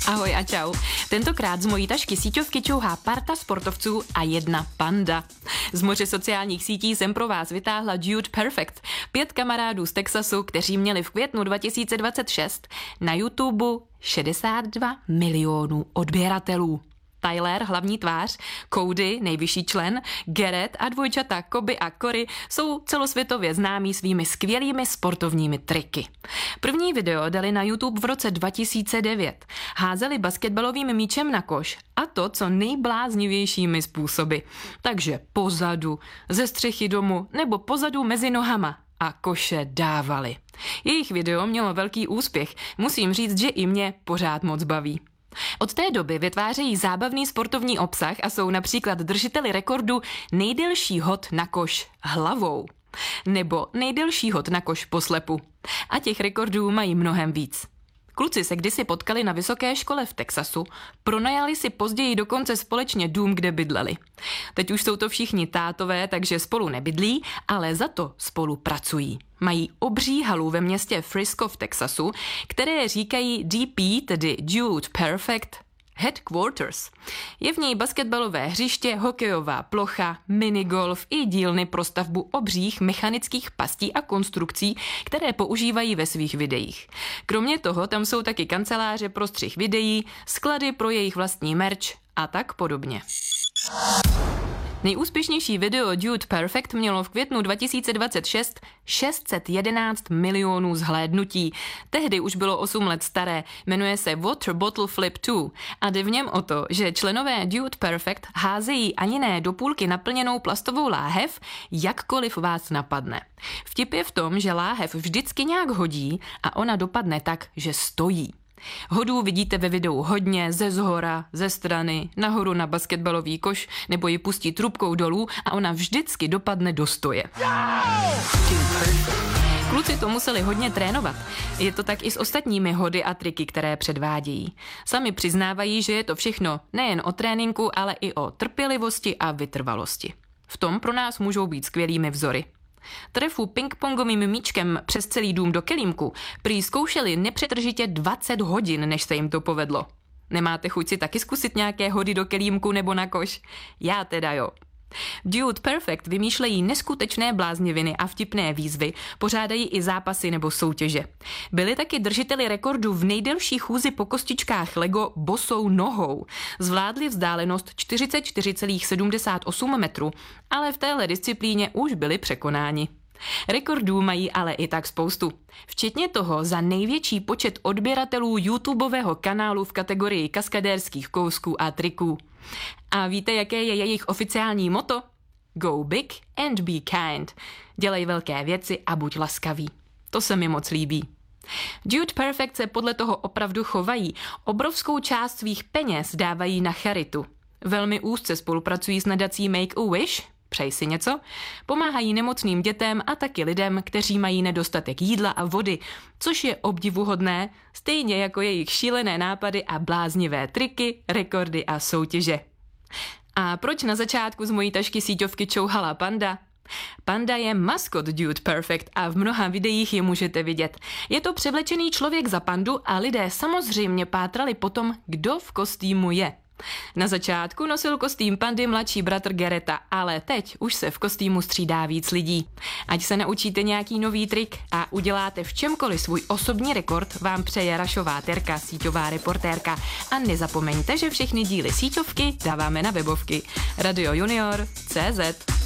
Ahoj a čau. Tentokrát z mojí tašky síťovky čouhá parta sportovců a jedna panda. Z moře sociálních sítí jsem pro vás vytáhla Dude Perfect, 5 kamarádů z Texasu, kteří měli v květnu 2026 na YouTube 62 milionů odběratelů. Tyler, hlavní tvář, Cody, nejvyšší člen, Garrett a dvojčata Koby a Cory jsou celosvětově známí svými skvělými sportovními triky. První video dali na YouTube v roce 2009. Házeli basketbalovým míčem na koš, a to co nejbláznivějšími způsoby. Takže pozadu, ze střechy domu nebo pozadu mezi nohama. A koše dávali. Jejich video mělo velký úspěch, musím říct, že i mě pořád moc baví. Od té doby vytvářejí zábavný sportovní obsah a jsou například držiteli rekordu nejdelší hod na koš hlavou nebo nejdelší hod na koš po slepu. A těch rekordů mají mnohem víc. Kluci se kdysi potkali na vysoké škole v Texasu, pronajali si později dokonce společně dům, kde bydleli. Teď už jsou to všichni tátové, takže spolu nebydlí, ale za to spolu pracují. Mají obří halu ve městě Frisco v Texasu, které říkají DP, tedy Dude Perfect Headquarters. Je v něj basketbalové hřiště, hokejová plocha, minigolf i dílny pro stavbu obřích mechanických pastí a konstrukcí, které používají ve svých videích. Kromě toho tam jsou taky kanceláře pro střih videí, sklady pro jejich vlastní merch a tak podobně. Nejúspěšnější video Dude Perfect mělo v květnu 2026 611 milionů zhlédnutí. Tehdy už bylo 8 let staré, jmenuje se Water Bottle Flip 2 a jde v něm o to, že členové Dude Perfect házejí ani ne do půlky naplněnou plastovou láhev, jakkoliv vás napadne. Vtip je v tom, že láhev vždycky nějak hodí a ona dopadne tak, že stojí. Hodů vidíte ve videu hodně, ze zhora, ze strany, nahoru na basketbalový koš, nebo ji pustí trubkou dolů a ona vždycky dopadne do stoje. Kluci to museli hodně trénovat. Je to tak i s ostatními hody a triky, které předvádějí. Sami přiznávají, že je to všechno nejen o tréninku, ale i o trpělivosti a vytrvalosti. V tom pro nás můžou být skvělými vzory. Trefu pingpongovým míčkem přes celý dům do kelímku prý zkoušeli nepřetržitě 20 hodin, než se jim to povedlo. Nemáte chuť si taky zkusit nějaké hody do kelímku nebo na koš? Já teda jo. Dude Perfect vymýšlejí neskutečné blázniviny a vtipné výzvy, pořádají i zápasy nebo soutěže. Byli taky držiteli rekordu v nejdelší chůzi po kostičkách Lego bosou nohou. Zvládli vzdálenost 44,78 metru, ale v téhle disciplíně už byli překonáni. Rekordů mají ale i tak spoustu. Včetně toho za největší počet odběratelů YouTubeového kanálu v kategorii kaskadérských kousků a triků. A víte, jaké je jejich oficiální motto? Go big and be kind. Dělej velké věci a buď laskavý. To se mi moc líbí. Dude Perfect se podle toho opravdu chovají. Obrovskou část svých peněz dávají na charitu. Velmi úzce spolupracují s nadací Make-A-Wish, přej si něco, pomáhají nemocným dětem a taky lidem, kteří mají nedostatek jídla a vody, což je obdivuhodné, stejně jako jejich šílené nápady a bláznivé triky, rekordy a soutěže. A proč na začátku z mojí tašky síťovky čouhala panda? Panda je maskot Dude Perfect a v mnoha videích je můžete vidět. Je to převlečený člověk za pandu a lidé samozřejmě pátrali potom, kdo v kostýmu je. Na začátku nosil kostým pandy mladší bratr Garretta, ale teď už se v kostýmu střídá víc lidí. Ať se naučíte nějaký nový trik a uděláte v čemkoliv svůj osobní rekord, vám přeje Rašová Terka, síťová reportérka. A nezapomeňte, že všechny díly síťovky dáváme na webovky. Radio Junior CZ.